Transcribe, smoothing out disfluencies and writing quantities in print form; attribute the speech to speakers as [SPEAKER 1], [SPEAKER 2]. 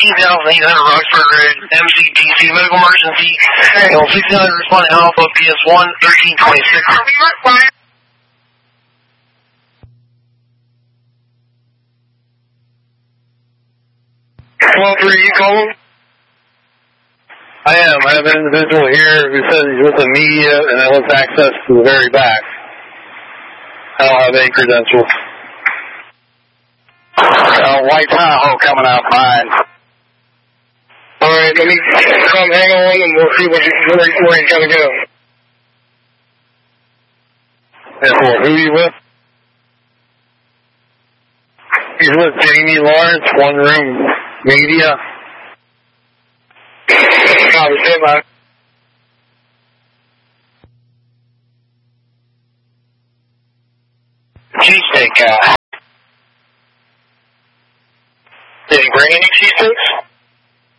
[SPEAKER 1] 18,800 Roxburgh Road, MCTC, medical emergency. L 1600 responding Alpha, PS1, 1326.
[SPEAKER 2] Well, are you calling?
[SPEAKER 3] I am. I have an individual here who says he's with the media and that wants access to the very back. I don't have any credentials.
[SPEAKER 4] White Tahoe coming out fine.
[SPEAKER 2] Alright, let me come hang on and we'll see where he's going to go.
[SPEAKER 3] And who are you with? He's with Jamie Lawrence, One Room Media.
[SPEAKER 2] Copy, stand by.
[SPEAKER 4] Cheesesteak guy. Did he bring any cheesesteaks?